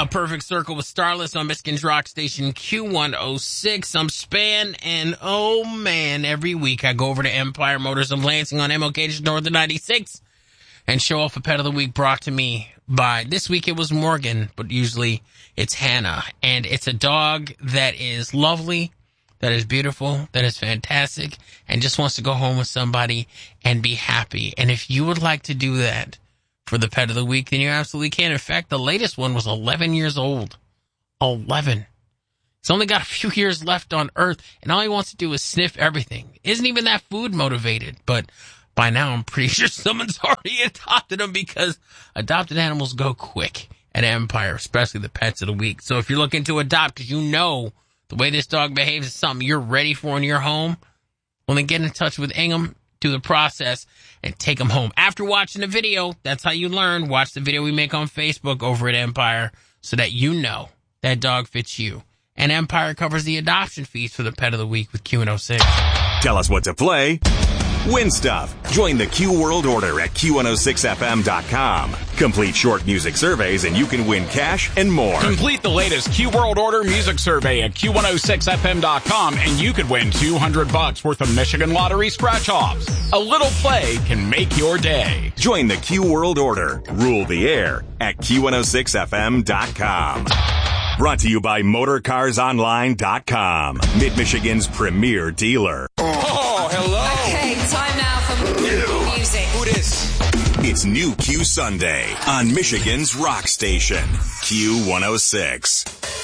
A Perfect Circle with Starless on Michigan's Rock Station Q106. I'm Span, and oh man, every week I go over to Empire Motors of Lansing on MLK North of 96 and show off a pet of the week brought to me by, this week it was Morgan, but usually it's Hannah. And it's a dog that is lovely, that is beautiful, that is fantastic, and just wants to go home with somebody and be happy. And if you would like to do that for the pet of the week, then you absolutely can. In fact, the latest one was 11 years old. 11. He's only got a few years left on Earth, and all he wants to do is sniff everything. Isn't even that food motivated, but by now I'm pretty sure someone's already adopted him because adopted animals go quick at Empire, especially the pets of the week. So if you're looking to adopt because you know the way this dog behaves is something you're ready for in your home, well, then get in touch with Ingham, do the process, and take them home. After watching the video, that's how you learn. Watch the video we make on Facebook over at Empire so that you know that dog fits you. And Empire covers the adoption fees for the pet of the week with Q106. Tell us what to play. Win stuff. Join the Q World Order at Q106FM.com. Complete short music surveys and you can win cash and more. Complete the latest Q World Order music survey at Q106FM.com and you could win $200 worth of Michigan Lottery scratch-offs. A little play can make your day. Join the Q World Order. Rule the air at Q106FM.com. Brought to you by MotorCarsOnline.com, Mid-Michigan's premier dealer. Oh, hello. Okay, time now for music. Who dis? It's New Q Sunday on Michigan's Rock Station, Q106.